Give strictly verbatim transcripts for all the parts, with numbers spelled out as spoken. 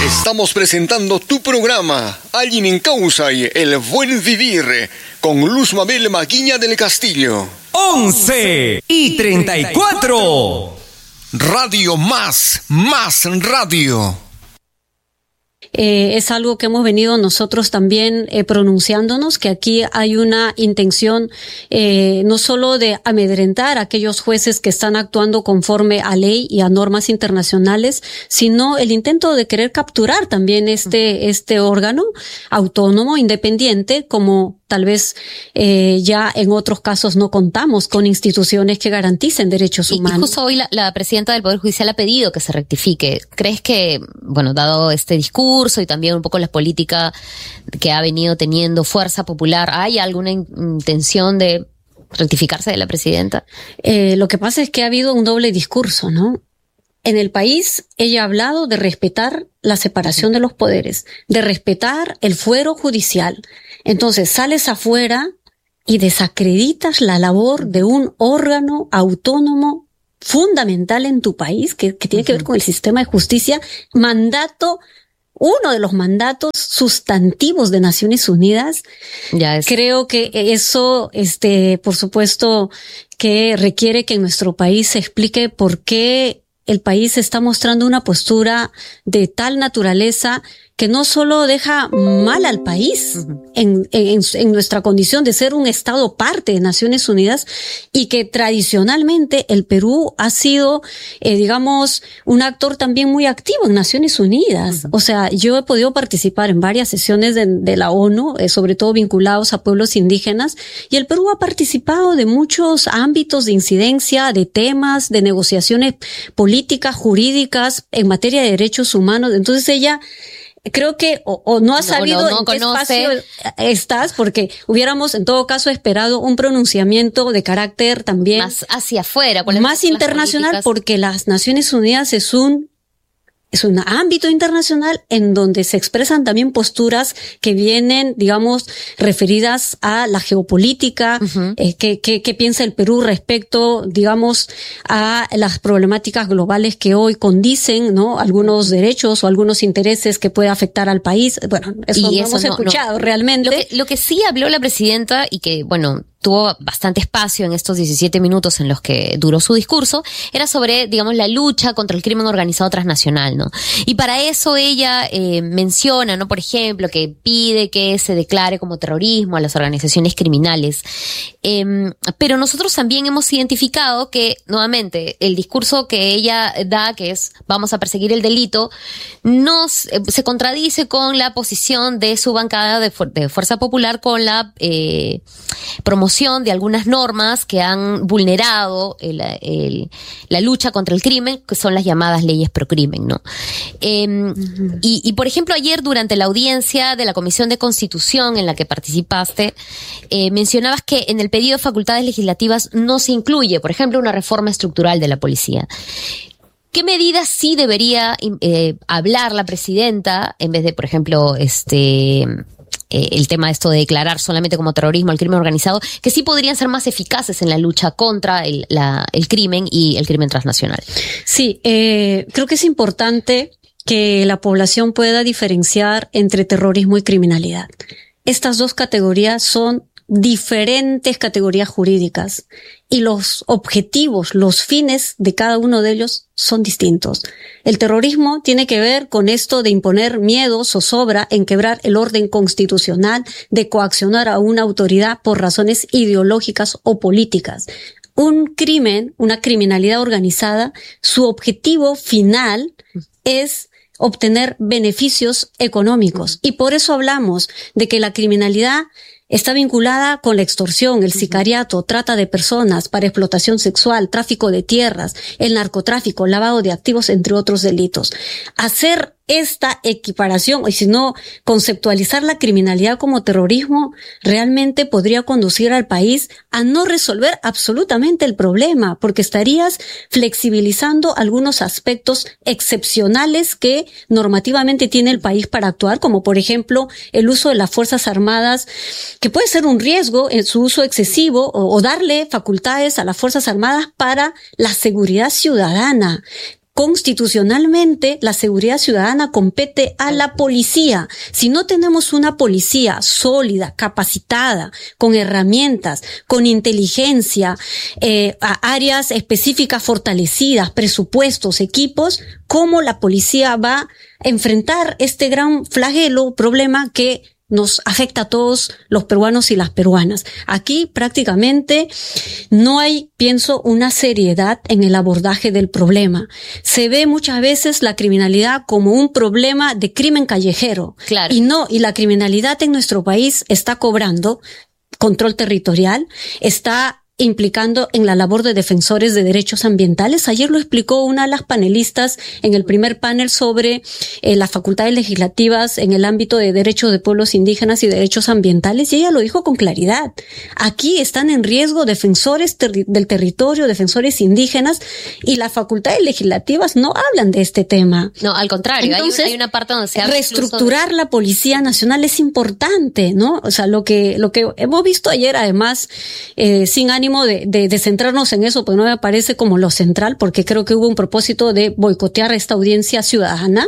Estamos presentando tu programa, Alguien en Causa y El Buen Vivir, con Luz Mabel Maguiña del Castillo. once y treinta y cuatro. Radio Más, Más Radio. Eh, es algo que hemos venido nosotros también eh, pronunciándonos, que aquí hay una intención eh, no solo de amedrentar a aquellos jueces que están actuando conforme a ley y a normas internacionales, sino el intento de querer capturar también este, este órgano autónomo, independiente, como tal vez eh, ya en otros casos no contamos con instituciones que garanticen derechos humanos. Y, y justo hoy la, la presidenta del Poder Judicial ha pedido que se rectifique. ¿Crees que, bueno, dado este discurso y también un poco la política que ha venido teniendo fuerza popular, hay alguna in- intención de rectificarse de la presidenta? Eh, lo que pasa es que ha habido un doble discurso, ¿no? En el país, ella ha hablado de respetar la separación de los poderes, de respetar el fuero judicial. Entonces, sales afuera y desacreditas la labor de un órgano autónomo fundamental en tu país, que, que tiene que ver con el sistema de justicia, mandato, uno de los mandatos sustantivos de Naciones Unidas. Ya es. Creo que eso, este, por supuesto, que requiere que en nuestro país se explique por qué el país está mostrando una postura de tal naturaleza que no solo deja mal al país en, en, en nuestra condición de ser un Estado parte de Naciones Unidas, y que tradicionalmente el Perú ha sido, eh, digamos, un actor también muy activo en Naciones Unidas. Uh-huh. O sea, yo he podido participar en varias sesiones de, de la ONU, eh, sobre todo vinculados a pueblos indígenas, y el Perú ha participado de muchos ámbitos de incidencia, de temas, de negociaciones políticas, jurídicas, en materia de derechos humanos. Entonces ella, creo que o, o no ha sabido no, no, no en qué conoce. espacio estás, porque hubiéramos en todo caso esperado un pronunciamiento de carácter también más hacia afuera, más internacional, porque las Naciones Unidas es un Es un ámbito internacional en donde se expresan también posturas que vienen, digamos, referidas a la geopolítica, uh-huh. eh, que, que, que piensa el Perú respecto, digamos, a las problemáticas globales que hoy condicen, ¿no? Algunos derechos o algunos intereses que puede afectar al país. Bueno, eso y no eso hemos no, escuchado no. realmente. Lo que, lo que sí habló la presidenta y que, bueno, tuvo bastante espacio en estos diecisiete minutos en los que duró su discurso, era sobre, digamos, la lucha contra el crimen organizado transnacional, ¿no? Y para eso ella eh, menciona, ¿no? Por ejemplo, que pide que se declare como terrorismo a las organizaciones criminales. Eh, pero nosotros también hemos identificado que, nuevamente, el discurso que ella da, que es vamos a perseguir el delito, no eh, se contradice con la posición de su bancada de, fu- de Fuerza Popular con la eh, promoción de algunas normas que han vulnerado el, el, la lucha contra el crimen, que son las llamadas leyes procrimen, ¿no? Eh, uh-huh. y, y, por ejemplo, ayer durante la audiencia de la Comisión de Constitución en la que participaste, eh, mencionabas que en el pedido de facultades legislativas no se incluye, por ejemplo, una reforma estructural de la policía. ¿Qué medidas sí debería eh, hablar la presidenta en vez de, por ejemplo, este... Eh, el tema de esto de declarar solamente como terrorismo al crimen organizado, que sí podrían ser más eficaces en la lucha contra el, la, el crimen y el crimen transnacional? Sí, eh, creo que es importante que la población pueda diferenciar entre terrorismo y criminalidad. Estas dos categorías son diferentes categorías jurídicas y los objetivos, los fines de cada uno de ellos son distintos. El terrorismo tiene que ver con esto de imponer miedo, zozobra, en quebrar el orden constitucional, de coaccionar a una autoridad por razones ideológicas o políticas. Un crimen, una criminalidad organizada, su objetivo final es obtener beneficios económicos. Y por eso hablamos de que la criminalidad está vinculada con la extorsión, el sicariato, trata de personas para explotación sexual, tráfico de tierras, el narcotráfico, lavado de activos, entre otros delitos. Hacer esta equiparación, y si no, conceptualizar la criminalidad como terrorismo, realmente podría conducir al país a no resolver absolutamente el problema, porque estarías flexibilizando algunos aspectos excepcionales que normativamente tiene el país para actuar, como por ejemplo el uso de las Fuerzas Armadas, que puede ser un riesgo en su uso excesivo, o, o darle facultades a las Fuerzas Armadas para la seguridad ciudadana. constitucionalmente la seguridad ciudadana compete a la policía. Si no tenemos una policía sólida, capacitada, con herramientas, con inteligencia, eh, a áreas específicas fortalecidas, presupuestos, equipos, ¿cómo la policía va a enfrentar este gran flagelo, problema que nos afecta a todos los peruanos y las peruanas? Aquí prácticamente no hay, pienso, una seriedad en el abordaje del problema. Se ve muchas veces la criminalidad como un problema de crimen callejero. Claro. Y no, y la criminalidad en nuestro país está cobrando control territorial, está implicando en la labor de defensores de derechos ambientales. Ayer lo explicó una de las panelistas en el primer panel sobre eh, las facultades legislativas en el ámbito de derechos de pueblos indígenas y derechos ambientales, y ella lo dijo con claridad. Aquí están en riesgo defensores ter- del territorio, defensores indígenas, y las facultades legislativas no hablan de este tema. No, al contrario, Entonces, hay, un, hay una parte donde se habla reestructurar incluso... la Policía Nacional es importante, ¿no? O sea, lo que lo que hemos visto ayer, además, eh, sin ánimo De, de, de centrarnos en eso, pues no me parece como lo central, porque creo que hubo un propósito de boicotear esta audiencia ciudadana.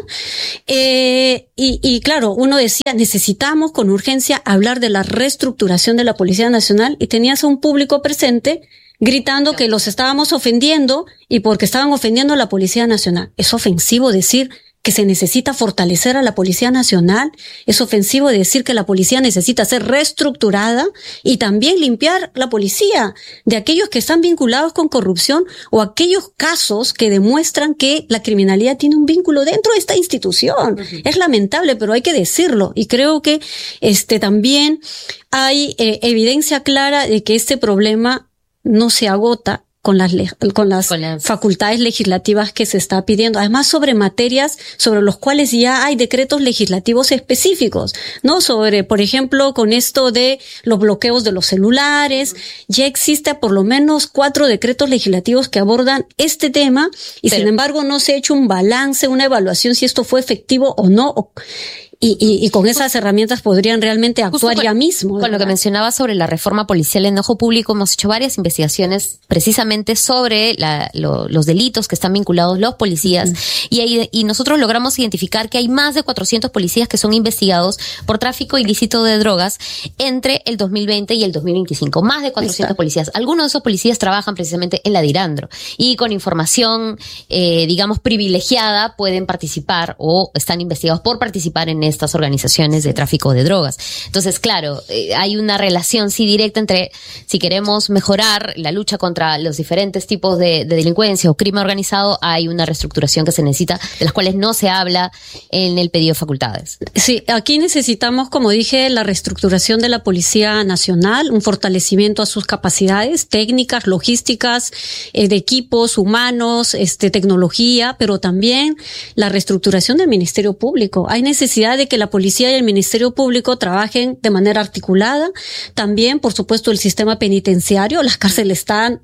Eh, y, y claro, uno decía, necesitamos con urgencia hablar de la reestructuración de la Policía Nacional, y tenías a un público presente gritando que los estábamos ofendiendo y porque estaban ofendiendo a la Policía Nacional. Es ofensivo decir que se necesita fortalecer a la Policía Nacional, es ofensivo decir que la policía necesita ser reestructurada y también limpiar la policía de aquellos que están vinculados con corrupción o aquellos casos que demuestran que la criminalidad tiene un vínculo dentro de esta institución. Uh-huh. Es lamentable, pero hay que decirlo, y creo que este también hay eh, evidencia clara de que este problema no se agota con las con las con la... facultades legislativas que se está pidiendo, además sobre materias sobre los cuales ya hay decretos legislativos específicos, ¿no? Sobre, por ejemplo, con esto de los bloqueos de los celulares, ya existe por lo menos cuatro decretos legislativos que abordan este tema, y Pero... sin embargo no se ha hecho un balance, una evaluación si esto fue efectivo o no, o... Y, y, y con esas herramientas podrían realmente actuar con, ya mismo. Con ¿verdad? Lo que mencionaba sobre la reforma policial en ojo público, hemos hecho varias investigaciones precisamente sobre la, lo, los delitos que están vinculados los policías, uh-huh. y, ahí, y nosotros logramos identificar que hay más de cuatrocientos policías que son investigados por tráfico ilícito de drogas entre el dos mil veinte y el dos mil veinticinco. Más de cuatrocientos policías. Algunos de esos policías trabajan precisamente en la DIRANDRO y con información, eh, digamos, privilegiada pueden participar o están investigados por participar en estas organizaciones de tráfico de drogas. Entonces, claro, eh, hay una relación sí directa entre si queremos mejorar la lucha contra los diferentes tipos de, de delincuencia o crimen organizado, hay una reestructuración que se necesita, de las cuales no se habla en el pedido de facultades. Sí, aquí necesitamos, como dije, la reestructuración de la Policía Nacional, un fortalecimiento a sus capacidades técnicas, logísticas, eh, de equipos humanos, este, tecnología, pero también la reestructuración del Ministerio Público. Hay necesidad de que la policía y el Ministerio Público trabajen de manera articulada. También, por supuesto, el sistema penitenciario. Las cárceles están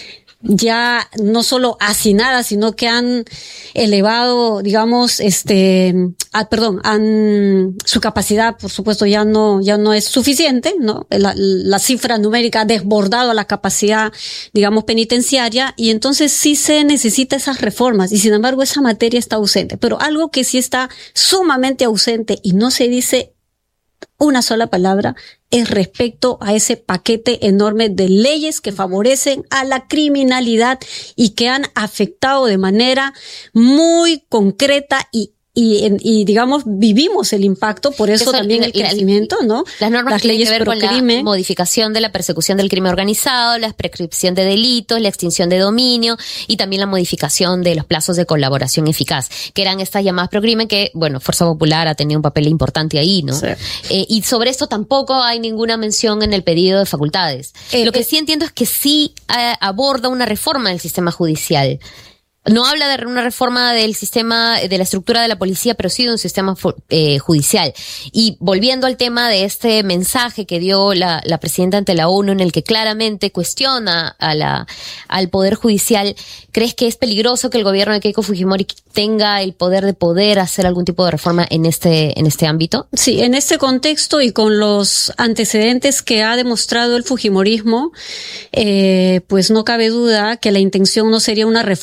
ya no solo hacinadas, sino que han elevado, digamos, este, ah, perdón, han, su capacidad, por supuesto, ya no, ya no es suficiente, ¿no? La, la cifra numérica ha desbordado a la capacidad, digamos, penitenciaria, y entonces sí se necesita esas reformas, y sin embargo esa materia está ausente. Pero algo que sí está sumamente ausente y no se dice una sola palabra es respecto a ese paquete enorme de leyes que favorecen a la criminalidad y que han afectado de manera muy concreta y Y, y digamos, vivimos el impacto, por eso, eso también el crecimiento, la, ¿no? Las normas las leyes tienen que ver con crimen. La modificación de la persecución del crimen organizado, la prescripción de delitos, la extinción de dominio y también la modificación de los plazos de colaboración eficaz, que eran estas llamadas procrimen que, bueno, Fuerza Popular ha tenido un papel importante ahí, ¿no? Sí. Eh, y sobre esto tampoco hay ninguna mención en el pedido de facultades. Eh, Lo que eh, sí entiendo es que sí eh, aborda una reforma del sistema judicial. No habla de una reforma del sistema, de la estructura de la policía, pero sí de un sistema eh, judicial. Y volviendo al tema de este mensaje que dio la, la presidenta ante la ONU, en el que claramente cuestiona a la, al Poder Judicial, ¿crees que es peligroso que el gobierno de Keiko Fujimori tenga el poder de poder hacer algún tipo de reforma en este, en este ámbito? Sí, en este contexto y con los antecedentes que ha demostrado el fujimorismo, eh, pues no cabe duda que la intención no sería una reforma para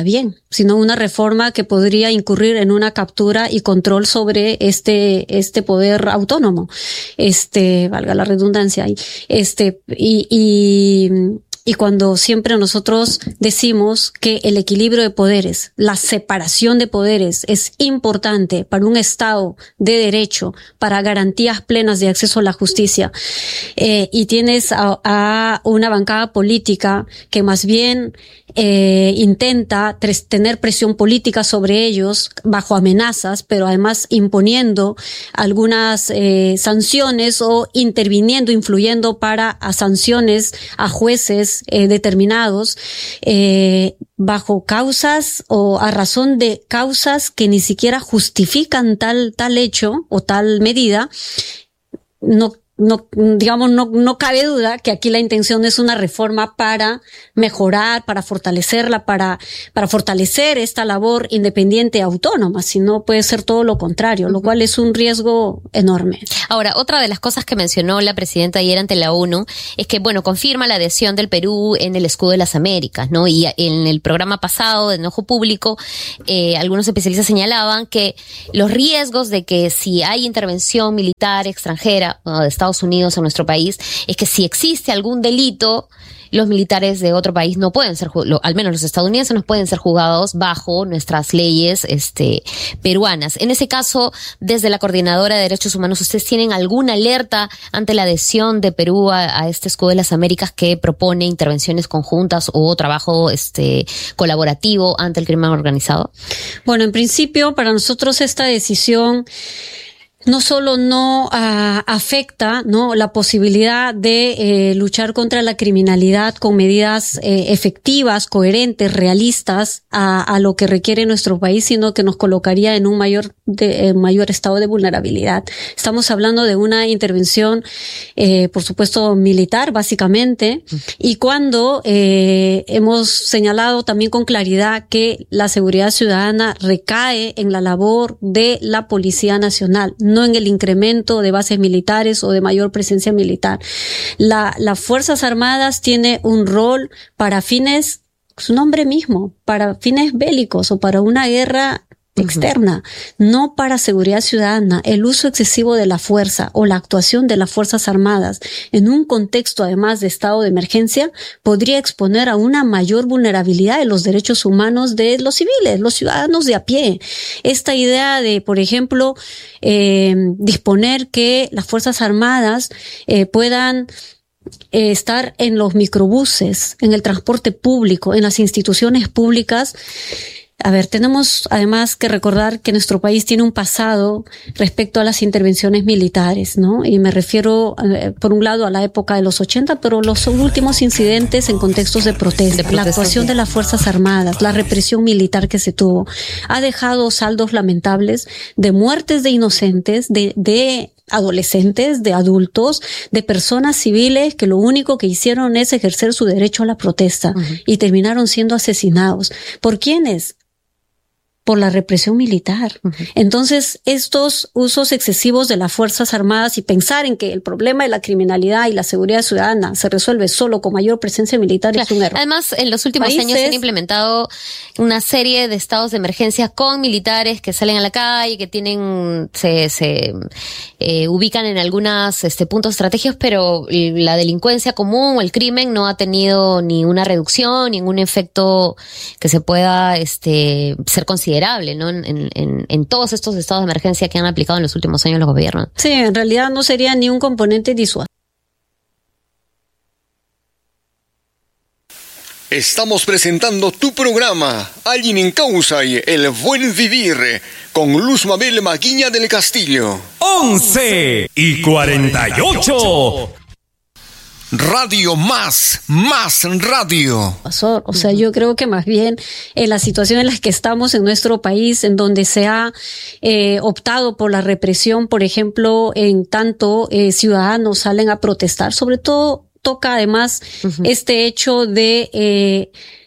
bien, sino una reforma que podría incurrir en una captura y control sobre este, este poder autónomo. Este, valga la redundancia ahí. Este, y, y, Y cuando siempre nosotros decimos que el equilibrio de poderes, la separación de poderes es importante para un Estado de derecho, para garantías plenas de acceso a la justicia, eh, y tienes a, a una bancada política que más bien eh, intenta tres, tener presión política sobre ellos bajo amenazas, pero además imponiendo algunas eh, sanciones o interviniendo, influyendo para a sanciones a jueces Eh, determinados eh, bajo causas o a razón de causas que ni siquiera justifican tal tal hecho o tal medida. No No, digamos, no, no cabe duda que aquí la intención es una reforma para mejorar, para fortalecerla, para, para fortalecer esta labor independiente autónoma, si no puede ser todo lo contrario, lo cual es un riesgo enorme. Ahora, otra de las cosas que mencionó la presidenta ayer ante la ONU es que, bueno, confirma la adhesión del Perú en el Escudo de las Américas, ¿no? Y en el programa pasado de Enojo Público, eh, algunos especialistas señalaban que los riesgos de que si hay intervención militar extranjera, bueno, de Estados Unidos en nuestro país, es que si existe algún delito, los militares de otro país no pueden ser, al menos los estadounidenses no pueden ser juzgados bajo nuestras leyes este, peruanas. En ese caso, desde la Coordinadora de Derechos Humanos, ¿ustedes tienen alguna alerta ante la adhesión de Perú a, a este Escudo de las Américas que propone intervenciones conjuntas o trabajo este, colaborativo ante el crimen organizado? Bueno, en principio, para nosotros esta decisión no solo no uh, afecta, ¿no?, la posibilidad de eh, luchar contra la criminalidad con medidas eh, efectivas, coherentes, realistas a, a lo que requiere nuestro país, sino que nos colocaría en un mayor de, eh, mayor estado de vulnerabilidad. Estamos hablando de una intervención, eh, por supuesto, militar, básicamente, y cuando eh, hemos señalado también con claridad que la seguridad ciudadana recae en la labor de la Policía Nacional, no en el incremento de bases militares o de mayor presencia militar. La, las Fuerzas Armadas tiene un rol para fines, su nombre mismo, para fines bélicos o para una guerra externa, uh-huh. no para seguridad ciudadana. El uso excesivo de la fuerza o la actuación de las Fuerzas Armadas en un contexto además de estado de emergencia podría exponer a una mayor vulnerabilidad de los derechos humanos de los civiles, los ciudadanos de a pie. Esta idea de, por ejemplo, eh, disponer que las Fuerzas Armadas eh, puedan eh, estar en los microbuses, en el transporte público, en las instituciones públicas. A ver, tenemos además que recordar que nuestro país tiene un pasado respecto a las intervenciones militares, ¿no? Y me refiero, eh, por un lado, a la época de los ochenta, pero los últimos incidentes en contextos de protesta, de protesta la actuación sí. de las Fuerzas Armadas, la represión militar que se tuvo, ha dejado saldos lamentables de muertes de inocentes, de, de adolescentes, de adultos, de personas civiles que lo único que hicieron es ejercer su derecho a la protesta, uh-huh. y terminaron siendo asesinados. ¿Por quiénes? Por la represión militar. Uh-huh. Entonces, estos usos excesivos de las Fuerzas Armadas y pensar en que el problema de la criminalidad y la seguridad ciudadana se resuelve solo con mayor presencia militar, claro, es un error. Además, en los últimos Países, años se han implementado una serie de estados de emergencia con militares que salen a la calle, que tienen, se, se eh, ubican en algunos este, puntos estratégicos, pero la delincuencia común o el crimen no ha tenido ni una reducción, ningún efecto que se pueda este, ser considerado, ¿no? En, en, en todos estos estados de emergencia que han aplicado en los últimos años los gobiernos. Sí, en realidad no sería ni un componente disuasorio. Estamos presentando tu programa, Alguien en Causa y El Buen Vivir, con Luz Mabel Maguiña del Castillo. once y cuarenta y ocho. Radio más, más radio. O sea, yo creo que más bien en la situación en la que estamos en nuestro país, en donde se ha eh, optado por la represión, por ejemplo, en tanto eh, ciudadanos salen a protestar, sobre todo toca además uh-huh. este hecho de eh,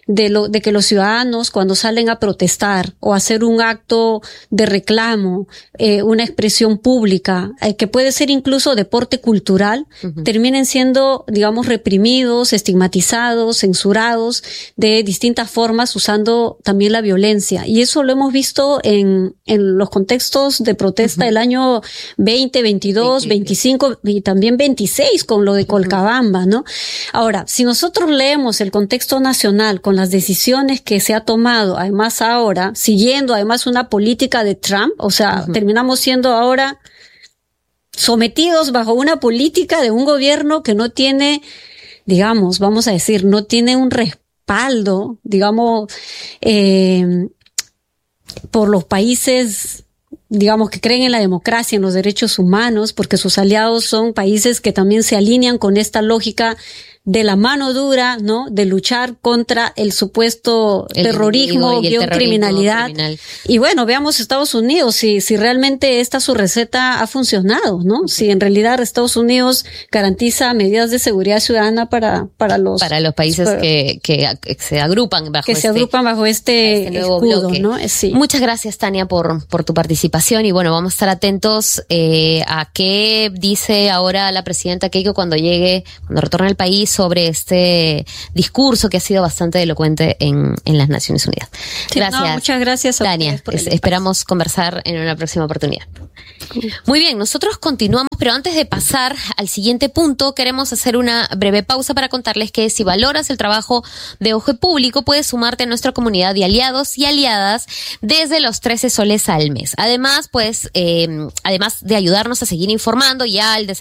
de lo, de que los ciudadanos cuando salen a protestar o a hacer un acto de reclamo, eh, una expresión pública, eh, que puede ser incluso deporte cultural, uh-huh. terminen siendo, digamos, reprimidos, estigmatizados, censurados de distintas formas, usando también la violencia. Y eso lo hemos visto en, en los contextos de protesta uh-huh. del año veinte, veintidós, sí, sí, veinticinco y también veintiséis con lo de Colcabamba, ¿no? Ahora, si nosotros leemos el contexto nacional con las decisiones que se ha tomado, además ahora, siguiendo además una política de Trump, o sea, uh-huh. terminamos siendo ahora sometidos bajo una política de un gobierno que no tiene, digamos, vamos a decir, no tiene un respaldo, digamos, eh, por los países, digamos, que creen en la democracia, en los derechos humanos, porque sus aliados son países que también se alinean con esta lógica de la mano dura, ¿no? De luchar contra el supuesto el terrorismo, guión criminalidad. Criminal. Y bueno, veamos Estados Unidos, si, si realmente esta su receta ha funcionado, ¿no? Uh-huh. Si en realidad Estados Unidos garantiza medidas de seguridad ciudadana para, para los, para los países para, que, que, que se agrupan bajo que este, se agrupan bajo este, este nuevo escudo, bloque. ¿no? Sí. Muchas gracias, Tania, por, por tu participación. Y bueno, vamos a estar atentos, eh, a qué dice ahora la presidenta Keiko cuando llegue, cuando retorne al país, sobre este discurso que ha sido bastante elocuente en, en las Naciones Unidas. Sí, gracias. No, muchas gracias a Tania. Es, esperamos conversar en una próxima oportunidad. Muy bien, nosotros continuamos, pero antes de pasar al siguiente punto, queremos hacer una breve pausa para contarles que si valoras el trabajo de Ojo Público, puedes sumarte a nuestra comunidad de aliados y aliadas desde los trece soles al mes. Además, pues, eh, además de ayudarnos a seguir informando, ya el